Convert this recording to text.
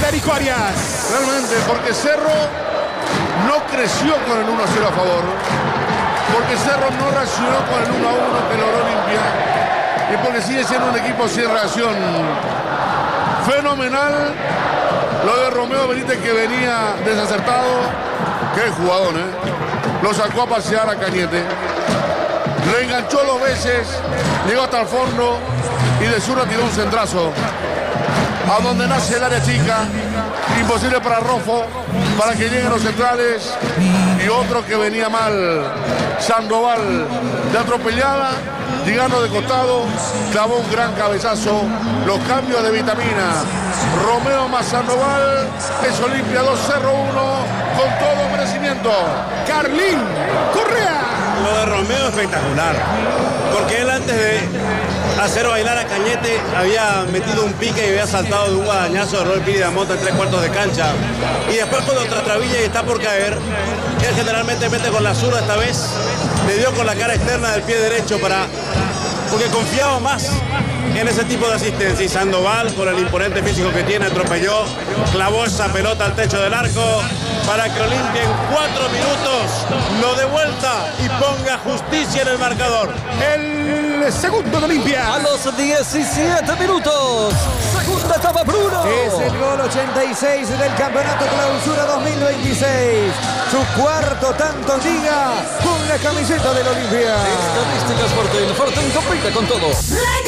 Federico Arias. Realmente, porque Cerro no creció con el 1-0 a favor. Porque Cerro no reaccionó con el 1-1 que logró Olimpia. Y porque sigue siendo un equipo sin reacción. Fenomenal lo de Romeo Benítez, que venía desacertado. Qué jugador, Lo sacó a pasear a Cañete. Reenganchó 2 veces. Llegó hasta el fondo. Y de zurda tiró un centrazo. A donde nace el área chica. Imposible para Rofo, para que lleguen los centrales. Y otro que venía mal, Sandoval, de atropellada, llegando de costado, clavó un gran cabezazo. Los cambios de Vitamina. Romeo más Sandoval, es Olimpia 2, Cerro 1, con todo merecimiento. Carlín Correa. Lo de Romeo espectacular, porque él antes de hacer bailar a Cañete había metido un pique y había saltado de un guadañazo de Robert Piri de Mota en 3/4 de cancha. Y después cuando trastabilla y está por caer, él generalmente mete con la zurda. Esta vez le dio con la cara externa del pie derecho porque confiaba más en ese tipo de asistencia. Y Sandoval, con el imponente físico que tiene, atropelló, clavó esa pelota al techo del arco para que Olimpia en 4 minutos lo dé vuelta y ponga justicia en el marcador. El segundo de Olimpia. A los 17 minutos. Segunda etapa, Bruno. Es el gol 86 del Campeonato Clausura 2026. Su cuarto tanto en liga con la camiseta del Olimpia. Estadísticas Fortín. Fortín compite con todo.